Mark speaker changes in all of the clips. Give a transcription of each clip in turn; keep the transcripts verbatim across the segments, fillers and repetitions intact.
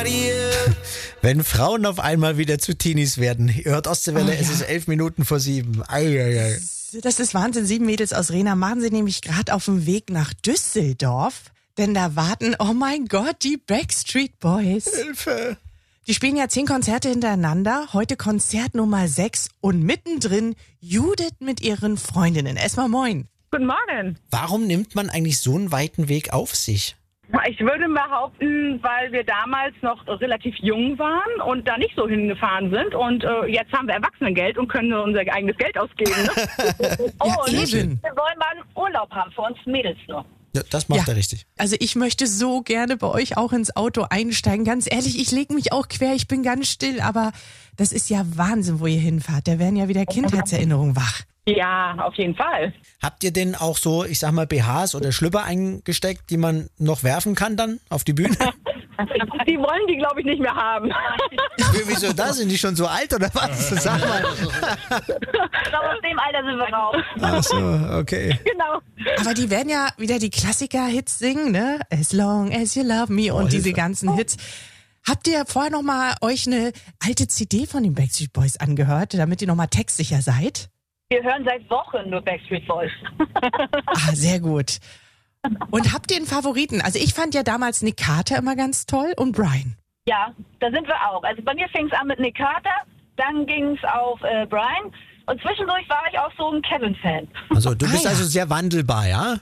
Speaker 1: Wenn Frauen auf einmal wieder zu Teenies werden. Ihr hört Ostseewelle,
Speaker 2: Oh, ja.
Speaker 1: es ist elf Minuten vor sieben. Ei, ei, ei.
Speaker 2: Das ist Wahnsinn. Sieben Mädels aus Rena machen sie nämlich gerade auf dem Weg nach Düsseldorf. Denn da warten, oh mein Gott, die Backstreet Boys.
Speaker 1: Hilfe.
Speaker 2: Die spielen ja zehn Konzerte hintereinander. Heute Konzert Nummer sechs und mittendrin Judith mit ihren Freundinnen. Erstmal moin.
Speaker 3: Guten Morgen.
Speaker 1: Warum nimmt man eigentlich so einen weiten Weg auf sich?
Speaker 3: Ich würde behaupten, weil wir damals noch relativ jung waren und da nicht so hingefahren sind. Und äh, jetzt haben wir Erwachsenengeld und können unser eigenes Geld ausgeben. Ne?
Speaker 2: Ja,
Speaker 4: und
Speaker 2: eben.
Speaker 4: wir wollen mal einen Urlaub haben für uns Mädels nur.
Speaker 1: Ja, das macht
Speaker 2: Ja.
Speaker 1: er richtig.
Speaker 2: Also ich möchte so gerne bei euch auch ins Auto einsteigen. Ganz ehrlich, ich lege mich auch quer, ich bin ganz still, aber das ist ja Wahnsinn, wo ihr hinfahrt. Da werden ja wieder Kindheitserinnerungen wach.
Speaker 3: Ja, auf jeden Fall.
Speaker 1: Habt ihr denn auch so, ich sag mal, B Hs oder Schlüpper eingesteckt, die man noch werfen kann dann auf die Bühne?
Speaker 3: Die wollen die, glaube ich, nicht mehr haben.
Speaker 1: Wie- Wieso das? Sind die schon so alt oder was? Sag mal.
Speaker 4: Ich glaube, aus dem Alter sind wir raus.
Speaker 1: Ach so, okay.
Speaker 3: Genau.
Speaker 2: Aber die werden ja wieder die Klassiker-Hits singen, ne? As long as you love me und
Speaker 1: Oh,
Speaker 2: diese
Speaker 1: Hilfe.
Speaker 2: ganzen Hits. Habt ihr vorher noch mal euch eine alte C D von den Backstreet Boys angehört, damit ihr noch mal textsicher seid?
Speaker 4: Wir hören seit Wochen nur Backstreet Boys.
Speaker 2: Ah, sehr gut. Und habt ihr einen Favoriten? Also ich fand ja damals Nick Carter immer ganz toll und Brian.
Speaker 4: Ja, da sind wir auch. Also bei mir fing es an mit Nick Carter, dann ging es auf äh, Brian und zwischendurch war ich auch so ein Kevin-Fan.
Speaker 1: Also du
Speaker 2: Ah,
Speaker 1: bist
Speaker 2: ja.
Speaker 1: also sehr wandelbar, ja?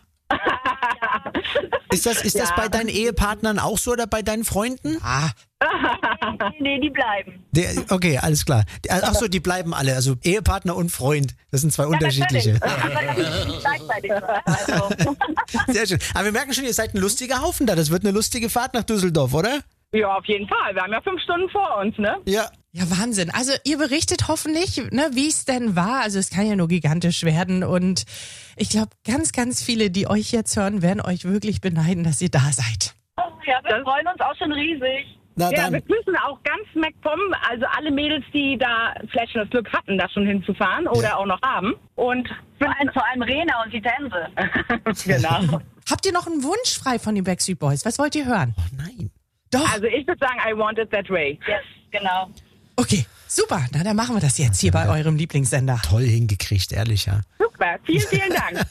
Speaker 1: Ist das, ist das
Speaker 3: Ja.
Speaker 1: bei deinen Ehepartnern auch so oder bei deinen Freunden?
Speaker 2: Ah,
Speaker 4: nee, nee, die bleiben.
Speaker 1: Der, okay, alles klar. Ach so, die bleiben alle, also Ehepartner und Freund. Das sind zwei unterschiedliche.
Speaker 4: Natürlich. Aber gleichzeitig. Also.
Speaker 1: Sehr schön. Aber wir merken schon, ihr seid ein lustiger Haufen da. Das wird eine lustige Fahrt nach Düsseldorf, oder?
Speaker 3: Ja, auf jeden Fall. Wir haben ja fünf Stunden vor uns, ne?
Speaker 1: Ja.
Speaker 2: ja, Wahnsinn. Also ihr berichtet hoffentlich, ne, wie es denn war. Also es kann ja nur gigantisch werden und ich glaube, ganz, ganz viele, die euch jetzt hören, werden euch wirklich beneiden, dass ihr da seid.
Speaker 4: Ja, wir freuen uns auch schon riesig.
Speaker 1: Na
Speaker 3: Ja,
Speaker 1: dann.
Speaker 3: wir grüßen auch ganz MacPom, also alle Mädels, die da vielleicht schon das Glück hatten, da schon hinzufahren oder
Speaker 1: Ja.
Speaker 3: auch noch haben. Und
Speaker 4: Vor allem, vor allem Rena und die Tänze.
Speaker 3: genau.
Speaker 2: Habt ihr noch einen Wunsch frei von den Backstreet Boys? Was wollt ihr hören?
Speaker 1: Oh nein.
Speaker 2: Doch.
Speaker 3: Also ich würde sagen, I want it that way.
Speaker 4: Yes, genau.
Speaker 2: Okay, super. Na, dann machen wir das jetzt hier bei eurem Lieblingssender.
Speaker 1: Toll hingekriegt, ehrlich, ja.
Speaker 3: Super, vielen, vielen Dank.